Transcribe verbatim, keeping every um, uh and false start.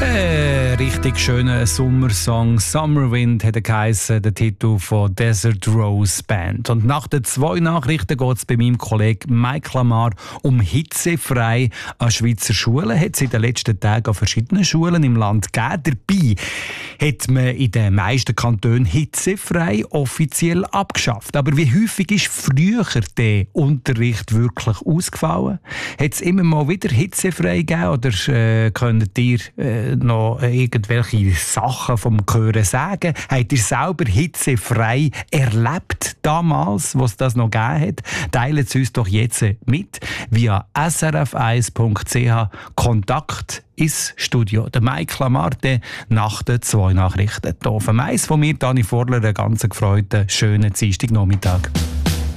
Ein richtig schöner Sommersong. Summer Wind hat er geheissen, der Titel von Desert Rose Band. Und nach den zwei Nachrichten geht es bei meinem Kollegen Mike Lamar um hitzefrei an Schweizer Schulen. Hat es in den letzten Tagen an verschiedenen Schulen im Land gegeben. Dabei hat man in den meisten Kantonen hitzefrei offiziell abgeschafft. Aber wie häufig ist früher der Unterricht wirklich ausgefallen? Hat es immer mal wieder hitzefrei gegeben oder äh, könnt ihr äh, noch irgendwelche Sachen vom Hören sagen? Habt ihr selber hitzefrei erlebt damals, was das noch gegeben hat? Teilt es uns doch jetzt mit via s r f eins punkt c h Kontakt ins Studio. Der Mike Lamar nach den zwei Nachrichten. Hier auf dem Eis von mir, Dani Vorler, einen ganz gefreuten, schönen Dienstagnachmittag.